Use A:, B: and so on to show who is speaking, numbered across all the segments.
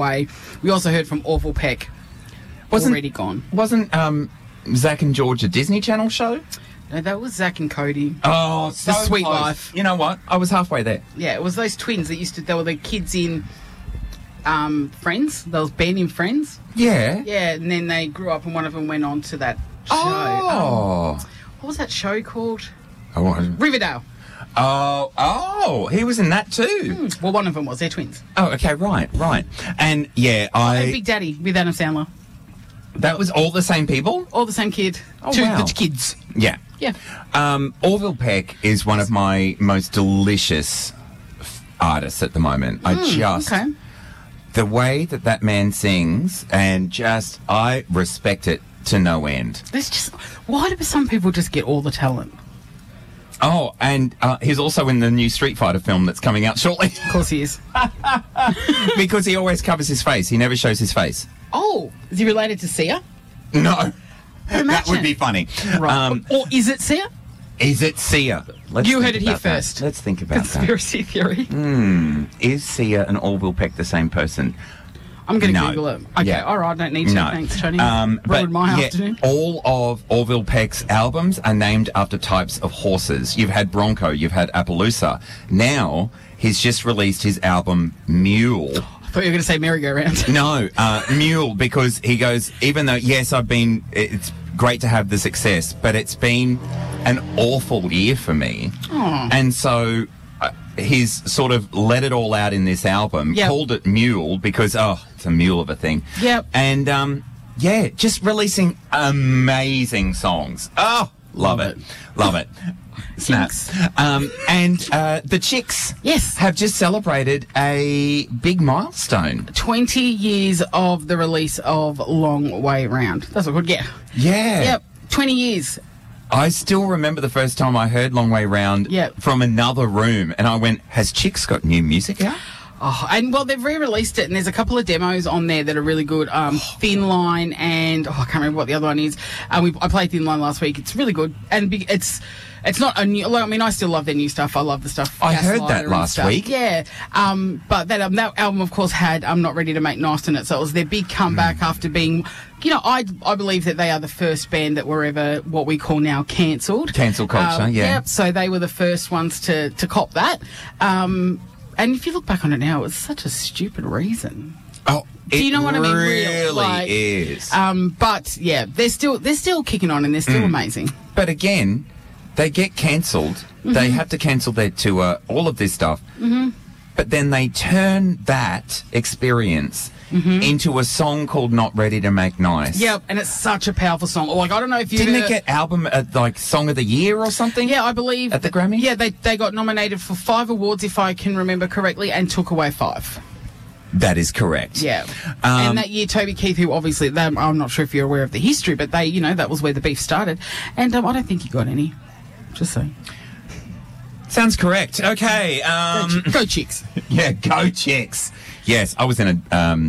A: way. We also heard from Orville Peck. Already gone.
B: Wasn't Zach and George a Disney Channel show?
A: No, that was Zach and Cody.
B: Oh, so
A: The Sweet
B: close.
A: Life.
B: You know what? I was halfway there.
A: Yeah, it was those twins that they were the kids in Friends. There was Ben in Friends.
B: Yeah.
A: Yeah, and then they grew up and one of them went on to that show.
B: Oh.
A: What was that show called?
B: Oh,
A: Riverdale.
B: he was in that too.
A: Well, one of them was. They're twins.
B: Oh, okay, right. And yeah,
A: And Big Daddy with Adam Sandler.
B: that was all the same people?
A: All the same kid.
B: Oh,
A: Two
B: wow.
A: the kids.
B: Yeah.
A: Yeah.
B: Orville Peck is one of my most delicious artists at the moment.
A: Okay.
B: The way that man sings, and I respect it to no end.
A: Why do some people just get all the talent?
B: Oh, and he's also in the new Street Fighter film that's coming out shortly.
A: Of course he is.
B: Because he always covers his face. He never shows his face.
A: Oh, is he related to Sia?
B: No. That
A: Imagine.
B: would be funny.
A: Right. Or is it Sia?
B: Is it Sia?
A: You heard it here first.
B: Let's think about
A: Conspiracy theory.
B: that. Is Sia and Orville Peck the same person?
A: I'm going to
B: No.
A: Google it. Okay,
B: Yeah.
A: all right, I don't need to.
B: No.
A: Thanks, Tony.
B: But
A: Ruined my
B: yeah,
A: afternoon.
B: all of Orville Peck's albums are named after types of horses. You've had Bronco, you've had Appaloosa. Now, he's just released his album Mule.
A: I thought you were going to say merry-go-round.
B: No, Mule, because he goes, even though, yes, it's great to have the success, but it's been an awful year for me.
A: Oh.
B: And so he's sort of let it all out in this album,
A: Yep.
B: called it Mule because, it's a mule of a thing.
A: Yep.
B: And, just releasing amazing songs. Oh, love it. Love it. Snap.
A: Jinx.
B: And the Chicks
A: Yes.
B: have just celebrated a big milestone.
A: 20 years of the release of Long Way Round. That's what we'd get.
B: Yeah.
A: Yep, 20 years.
B: I still remember the first time I heard Long Way Round
A: Yep.
B: from another room, and I went, has Chicks got new music out?
A: Oh, and well, they've re-released it, and there's a couple of demos on there that are really good. Thin Line and I can't remember what the other one is. I played Thin Line last week. It's really good, and it's not a new. I mean, I still love their new stuff. I love the stuff.
B: I heard
A: Gaslighter
B: that
A: and
B: last
A: stuff.
B: week.
A: Yeah, but that album, of course, had "I'm Not Ready to Make Nice" in it. So it was their big comeback after being. I believe that they are the first band that were ever what we call now cancelled.
B: Cancel culture, yeah.
A: Yep. So they were the first ones to cop that. And if you look back on it now, it was such a stupid reason.
B: Oh,
A: Do you know what I mean?
B: Really is.
A: But yeah, they're still kicking on and they're still amazing.
B: But again, they get cancelled.
A: Mm-hmm.
B: They have to cancel their tour, all of this stuff. Mm-hmm. But then they turn that experience into a song called Not Ready to Make Nice.
A: Yep, and it's such a powerful song. Like, I don't know if you
B: Didn't it get album, Song of the Year or something?
A: Yeah, I believe.
B: At the Grammy?
A: Yeah, they got nominated for 5 awards, if I can remember correctly, and took away 5.
B: That is correct.
A: Yeah. And that year, Toby Keith, who obviously, I'm not sure if you're aware of the history, but that was where the beef started. And I don't think he got any. Just saying.
B: Sounds correct. Okay.
A: Go Chicks.
B: Yeah, go Chicks. Yes, I was in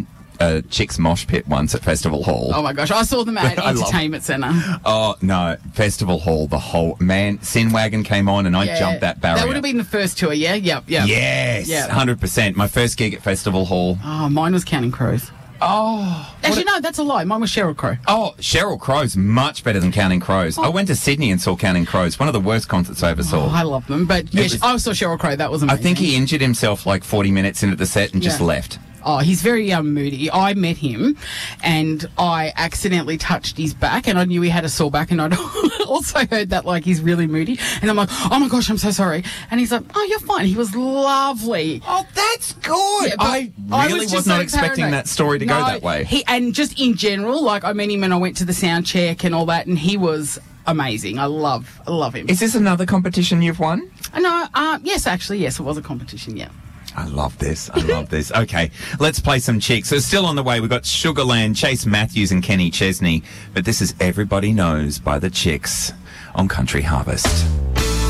B: a Chicks mosh pit once at Festival Hall.
A: Oh my gosh, I saw them at
B: I love
A: Entertainment Centre.
B: Oh, no, Festival Hall, Sin Wagon came on and I jumped that barrier.
A: That would have been the first tour, yeah? Yep.
B: Yes,
A: Yep.
B: 100%. My first gig at Festival Hall.
A: Oh, mine was Counting Crows.
B: Oh.
A: Actually, no, that's a lie. Mine was Sheryl Crow.
B: Oh, Sheryl Crow's much better than Counting Crows. I went to Sydney and saw Counting Crows, one of the worst concerts I ever saw.
A: Oh, I love them. But yes, I saw Sheryl Crow. That was amazing.
B: I think he injured himself like 40 minutes into the set and just
A: Yeah.
B: left.
A: Oh, he's very moody. I met him and I accidentally touched his back and I knew he had a sore back and I'd also heard that he's really moody. And I'm like, oh my gosh, I'm so sorry. And he's like, oh, you're fine. He was lovely.
B: Oh, that's good.
A: Yeah, but
B: I really
A: just
B: was not
A: so
B: expecting
A: paranoid.
B: that story to go
A: No,
B: that way.
A: And just in general, I met him and I went to the sound check and all that and he was amazing. I love him.
B: Is this another competition you've won?
A: No, yes, actually, yes, it was a competition, yeah.
B: I love this. Okay, let's play some Chicks. So still on the way, we've got Sugarland, Chase Matthews and Kenny Chesney. But this is Everybody Knows by the Chicks on Country Harvest.